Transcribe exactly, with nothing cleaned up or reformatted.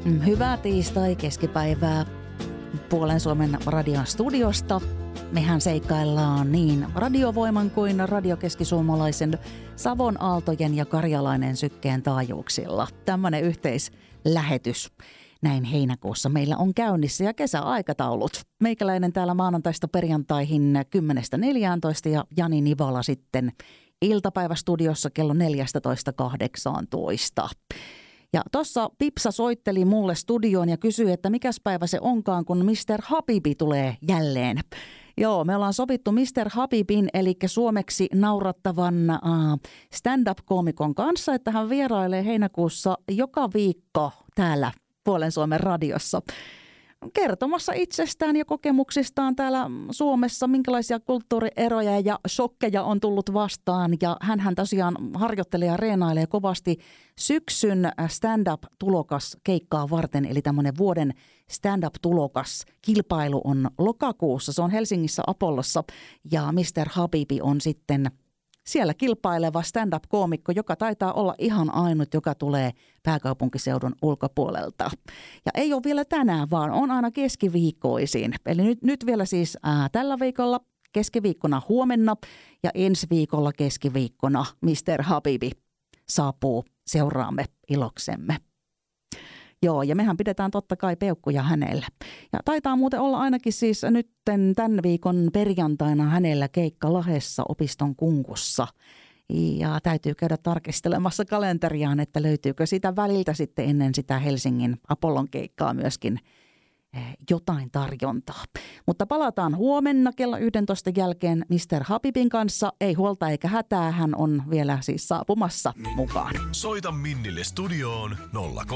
Hyvää tiistai keskipäivää Puolen Suomen radion studiosta. Mehän seikkaillaan niin radiovoiman kuin radiokeskisuomalaisen Savon Aaltojen ja Karjalainen Sykkeen taajuuksilla. Tämmöinen yhteislähetys näin heinäkuussa meillä on käynnissä ja kesäaikataulut. Meikäläinen täällä maanantaista perjantaihin kymmenestä neljääntoista ja Jani Nivala sitten iltapäivästudiossa kello neljätoista kahdeksantoista. Ja tuossa Pipsa soitteli mulle studioon ja kysyi, että mikäs päivä se onkaan, kun mister Habibi tulee jälleen. Joo, me ollaan sovittu mister Habibin, eli suomeksi naurattavan uh, stand-up-koomikon kanssa, että hän vierailee heinäkuussa joka viikko täällä Puolen Suomen radiossa kertomassa itsestään ja kokemuksistaan täällä Suomessa, minkälaisia kulttuurieroja ja shokkeja on tullut vastaan. Ja hänhän tosiaan harjoittelee ja reenailee kovasti syksyn stand-up-tulokas keikkaa varten, eli tämmöinen vuoden stand-up-tulokas kilpailu on lokakuussa. Se on Helsingissä Apollossa ja mister Habibi on sitten siellä kilpaileva stand-up-koomikko, joka taitaa olla ihan ainut, joka tulee pääkaupunkiseudun ulkopuolelta. Ja ei ole vielä tänään, vaan on aina keskiviikkoisin. Eli nyt, nyt vielä siis ää, tällä viikolla keskiviikkona huomenna ja ensi viikolla keskiviikkona mister Habibi saapuu seuraamme iloksemme. Joo, ja mehän pidetään totta kai peukkuja hänelle. Ja taitaa muuten olla ainakin siis nyt tämän viikon perjantaina hänellä keikka Lahdessa opiston kunkussa. Ja täytyy käydä tarkistelemassa kalenteriaan, että löytyykö sitä väliltä sitten ennen sitä Helsingin Apollon keikkaa myöskin jotain tarjontaa. Mutta palataan huomenna kello yksitoista jälkeen mister Habibin kanssa. Ei huolta eikä hätää, hän on vielä siis saapumassa mukaan. Soita Minnille studioon nolla